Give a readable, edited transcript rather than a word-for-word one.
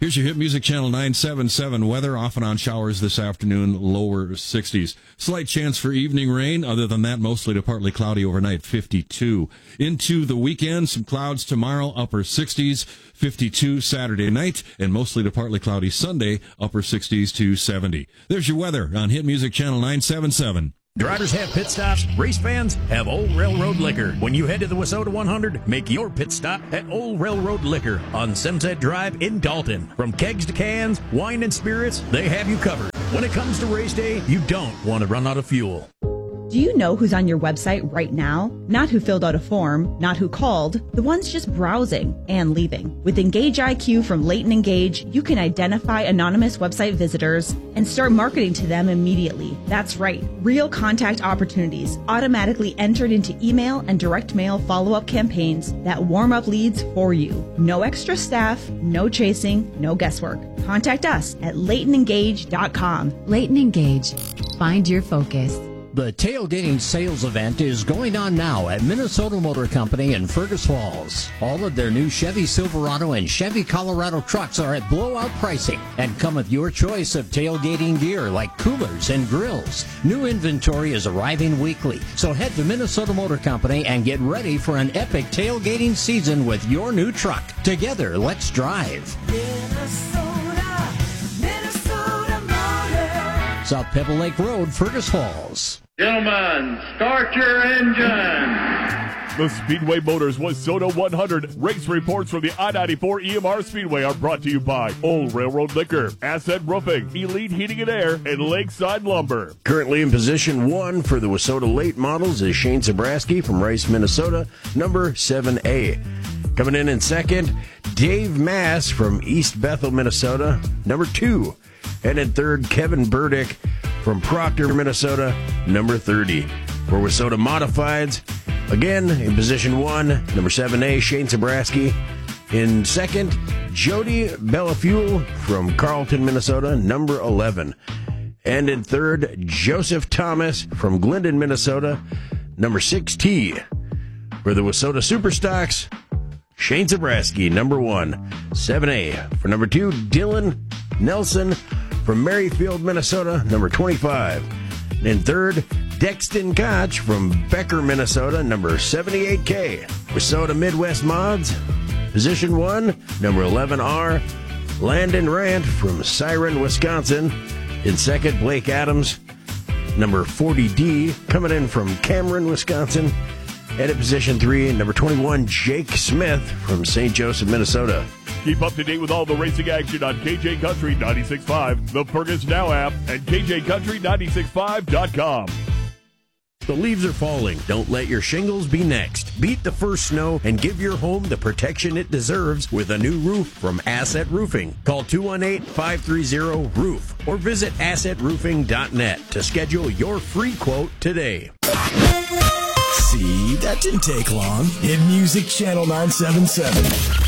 Here's your Hit Music Channel 977 weather. Off and on showers this afternoon, lower 60s. Slight chance for evening rain. Other than that, mostly to partly cloudy overnight, 52. Into the weekend, some clouds tomorrow, upper 60s, 52 Saturday night, and mostly to partly cloudy Sunday, upper 60s to 70. There's your weather on Hit Music Channel 977. Drivers have pit stops. Race fans have Old Railroad Liquor. When you head to the WISSOTA 100, make your pit stop at Old Railroad Liquor on Sunset Drive in Dalton. From kegs to cans, wine and spirits, they have you covered. When it comes to race day, you don't want to run out of fuel. Do you know who's on your website right now? Not who filled out a form, not who called, the ones just browsing and leaving. With Engage IQ from Leighton Engage, you can identify anonymous website visitors and start marketing to them immediately. That's right, real contact opportunities automatically entered into email and direct mail follow-up campaigns that warm up leads for you. No extra staff, no chasing, no guesswork. Contact us at LeightonEngage.com. Leighton Engage. Find your focus. The tailgating sales event is going on now at Minnesota Motor Company in Fergus Falls. All of their new Chevy Silverado and Chevy Colorado trucks are at blowout pricing and come with your choice of tailgating gear like coolers and grills. New inventory is arriving weekly, so head to Minnesota Motor Company and get ready for an epic tailgating season with your new truck. Together, let's drive. Minnesota Motor. South Pebble Lake Road, Fergus Falls. Gentlemen, start your engine. The Speedway Motors WISSOTA 100 race reports from the I-94 EMR Speedway are brought to you by Old Railroad Liquor, Asset Roofing, Elite Heating and Air, and Lakeside Lumber. Currently in position 1 for the WISSOTA late models is Shane Zabrowski from Rice, Minnesota, number 7A. Coming in second, Dave Mass from East Bethel, Minnesota, number 2. And in third, Kevin Burdick from Proctor, Minnesota, number 30. For WISSOTA Modifieds, again, in position 1, number 7A, Shane Zabrowski. In second, Jody Bellafuel from Carlton, Minnesota, number 11. And in third, Joseph Thomas from Glendon, Minnesota, number 6T. For the WISSOTA Superstocks, Shane Zabrowski, number 1, 7A. For number 2, Dylan Nelson from Merrifield, Minnesota, number 25. And in third, Dexton Koch from Becker, Minnesota, number 78K. WISSOTA Midwest Mods, position 1, number 11R, Landon Rant from Siren, Wisconsin. In second, Blake Adams, number 40D, coming in from Cameron, Wisconsin. And at position 3, number 21, Jake Smith from St. Joseph, Minnesota. Keep up to date with all the racing action on KJ Country 96.5, the Fergus Now app, and KJCountry965.com. The leaves are falling. Don't let your shingles be next. Beat the first snow and give your home the protection it deserves with a new roof from Asset Roofing. Call 218-530-ROOF or visit assetroofing.net to schedule your free quote today. See, that didn't take long. Hit Music Channel 977.